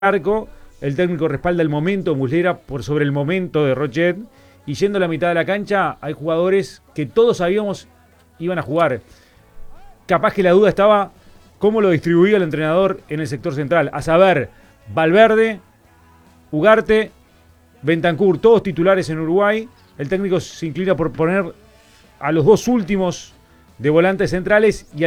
arco, el técnico respalda el momento de Muslera por sobre el momento de Rochet, y yendo a la mitad de la cancha hay jugadores que todos sabíamos iban a jugar. Capaz que la duda estaba cómo lo distribuía el entrenador en el sector central, a saber, Valverde, Ugarte, Bentancur, todos titulares en Uruguay. El técnico se inclina por poner a los dos últimos de volantes centrales y